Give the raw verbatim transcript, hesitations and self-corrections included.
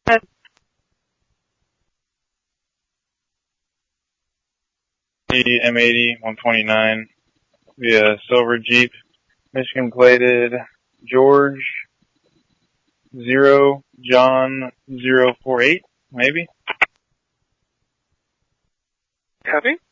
M eighty, one twenty-nine, via silver Jeep, Michigan plated, George, zero, John, zero four eight, maybe? Copy.